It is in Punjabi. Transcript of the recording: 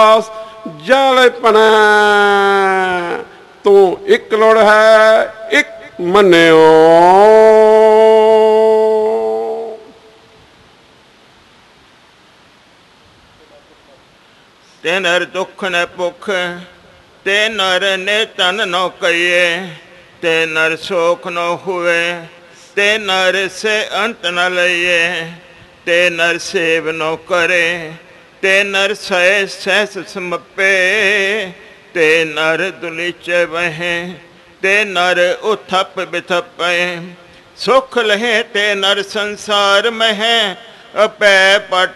ਜਲ ਭਣੈ ਤੂੰ ਇੱਕ ਲੋੜ ਹੈ ਇੱਕ ਮੰਨਿਓ। ਤੇ ਨਰ ਦੁੱਖ ਨ ਭੁੱਖ ਤੇ ਨਰ ਨੇ ਤਨ ਨ ਕਈਏ ਤੇ ਨਰ ਸੋਖ ਨ ਹੋਵੇ ਤੇ ਨਰ ਸੇ ਅੰਤ ਨ ਲਈਏ ਤੇ ਨਰ ਸੇਵ ਨ ਕਰੇ ਤੇ ਨਰ ਸਹਿ ਸਹਿਸ ਸਮੱਪੇ ਤੇ ਨਰ ਦੁਲੀਚੇ ਵਹੇ ਤੇ ਨਰ ਉਥਪ ਬਿਥਪੇ ਸੁਖ ਲਹੇ ਤੇ ਨਰ ਸੰਸਾਰ ਮਹਿ ਅਪੈ ਪਟ